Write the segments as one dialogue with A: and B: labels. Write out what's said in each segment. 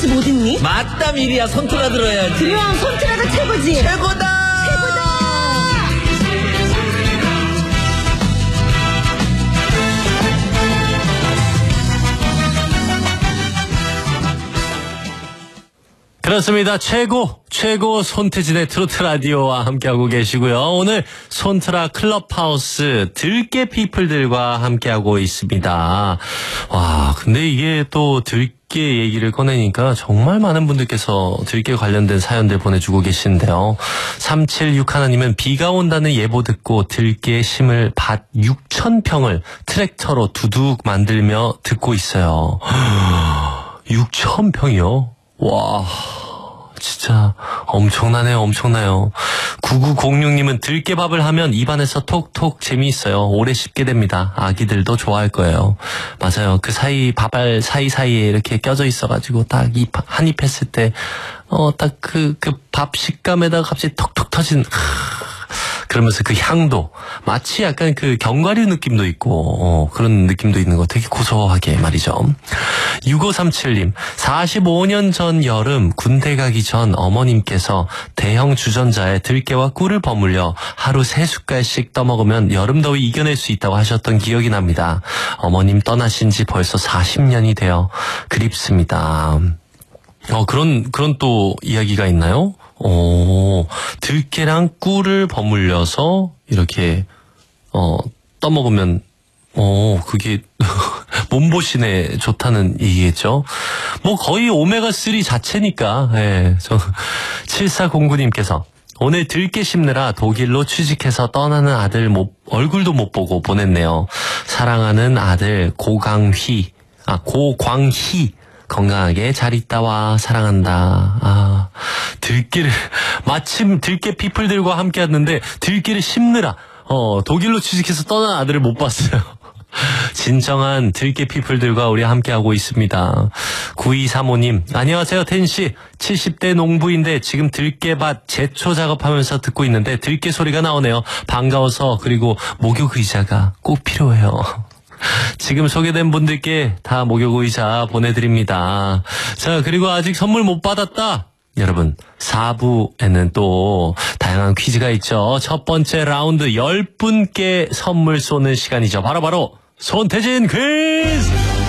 A: 옷이 못 입니?
B: 맞다 미리야, 손톱아 들어야지.
A: 그럼 손트라가 최고지.
B: 최고다. 그렇습니다. 최고 손태진의 트로트 라디오와 함께하고 계시고요. 오늘 손트라 클럽하우스 들깨 피플들과 함께하고 있습니다. 와, 근데 이게 또 들깨 얘기를 꺼내니까 정말 많은 분들께서 들깨 관련된 사연들 보내주고 계신데요. 376하나님은 비가 온다는 예보 듣고 들깨 심을 밭 6,000평을 트랙터로 두둑 만들며 듣고 있어요. 6,000평이요? 와, 진짜 엄청나요. 9906님은 들깨밥을 하면 입안에서 톡톡 재미있어요. 오래 씹게 됩니다. 아기들도 좋아할 거예요. 맞아요. 그 사이 밥알 사이사이에 이렇게 껴져 있어가지고 딱 한 입 했을 때 딱 그 밥 식감에다가 갑자기 톡톡 터진 그러면서 그 향도 마치 약간 그 견과류 느낌도 있고 그런 느낌도 있는 거 되게 고소하게 말이죠. 6537님 45년 전 여름 군대 가기 전 어머님께서 대형 주전자에 들깨와 꿀을 버물려 하루 3숟갈씩 떠먹으면 여름 더위 이겨낼 수 있다고 하셨던 기억이 납니다. 어머님 떠나신 지 벌써 40년이 되어 그립습니다. 그런 또 이야기가 있나요? 들깨랑 꿀을 버물려서 이렇게 떠먹으면 그게 몸보신에 좋다는 얘기겠죠. 뭐 거의 오메가3 자체니까. 예. 7409님께서 오늘 들깨 심느라 독일로 취직해서 떠나는 아들 얼굴도 못 보고 보냈네요. 사랑하는 아들 고광희 건강하게 잘 있다 와. 사랑한다. 들깨를 마침 들깨 피플들과 함께 왔는데 들깨를 심느라 독일로 취직해서 떠난 아들을 못 봤어요. 진정한 들깨 피플들과 우리 함께하고 있습니다. 9235님 안녕하세요 텐씨. 70대 농부인데 지금 들깨밭 제초 작업하면서 듣고 있는데 들깨 소리가 나오네요. 반가워서. 그리고 목욕 의자가 꼭 필요해요. 지금 소개된 분들께 다 목욕 의자 보내드립니다. 자, 그리고 아직 선물 못 받았다. 여러분 4부에는 또 다양한 퀴즈가 있죠. 첫 번째 라운드 10분께 선물 쏘는 시간이죠. 바로 손태진 퀴즈.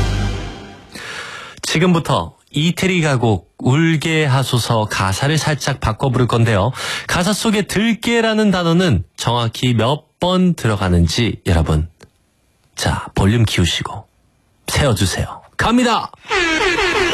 B: 지금부터 이태리 가곡 울게 하소서 가사를 살짝 바꿔 부를 건데요. 가사 속에 들깨라는 단어는 정확히 몇 번 들어가는지 여러분, 자, 볼륨 키우시고 세워주세요. 갑니다.